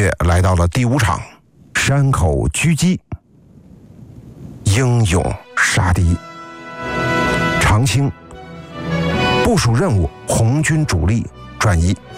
乐来到了第5场，山口狙击，英勇杀敌。长清部署任务，红军主力转移。